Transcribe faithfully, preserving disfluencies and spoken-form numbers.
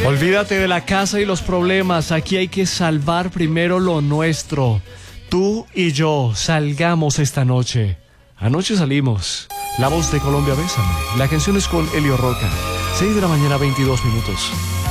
Olvídate de la casa y los problemas. Aquí hay que salvar primero lo nuestro. Tú y yo salgamos esta noche. Anoche salimos. La voz de Colombia, Bésame. La canción es con Elio Roca. seis de la mañana, veintidós minutos.